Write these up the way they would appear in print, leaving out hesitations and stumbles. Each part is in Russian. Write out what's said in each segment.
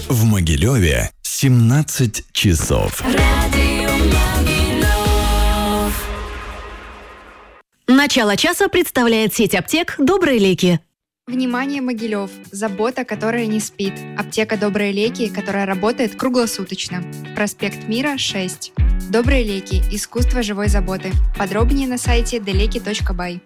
В Могилеве 17 часов. Начало часа представляет сеть аптек «Добрые леки». Внимание, Могилев! Забота, которая не спит. Аптека «Добрые леки», которая работает круглосуточно. Проспект Мира, 6. «Добрые леки. Искусство живой заботы». Подробнее на сайте deleki.by.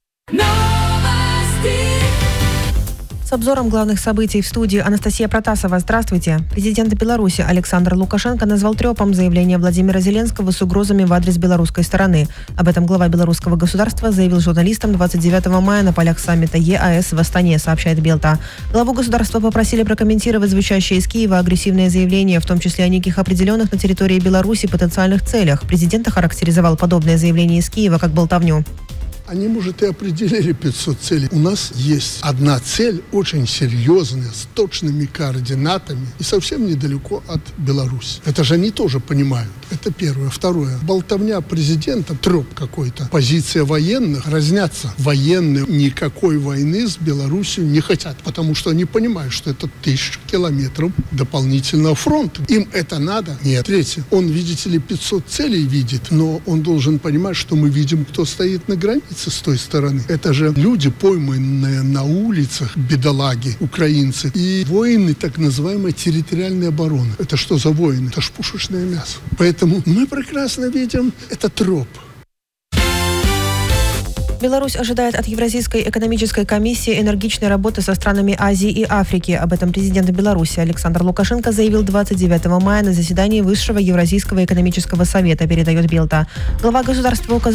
С обзором главных событий в студии Анастасия Протасова. Здравствуйте. Президент Беларуси Александр Лукашенко назвал трёпом заявление Владимира Зеленского с угрозами в адрес белорусской стороны. Об этом глава белорусского государства заявил журналистам 29 мая на полях саммита ЕАЭС в Астане, сообщает Белта. Главу государства попросили прокомментировать звучащие из Киева агрессивные заявления, в том числе о неких определенных на территории Беларуси потенциальных целях. Президент охарактеризовал подобное заявление из Киева как болтовню. Они, может, и определили 500 целей. У нас есть одна цель, очень серьезная, с точными координатами и совсем недалеко от Беларуси. Это же они тоже понимают. Это первое. Второе. Болтовня президента, трёп какой-то. Позиция военных разнятся. Военные никакой войны с Беларусью не хотят, потому что они понимают, что это 1000 километров дополнительного фронта. Им это надо? Нет. Третье. Он, видите ли, 500 целей видит, но он должен понимать, что мы видим, кто стоит на границе с той стороны. Это же люди, пойманные на улицах, бедолаги, украинцы, и воины так называемой территориальной обороны. Это что за воины? Это ж пушечное мясо. Поэтому мы прекрасно видим, это троп. Беларусь ожидает от Евразийской экономической комиссии энергичной работы со странами Азии и Африки. Об этом президент Беларуси Александр Лукашенко заявил 29 мая на заседании Высшего Евразийского экономического совета, передает Белта. Глава государства указал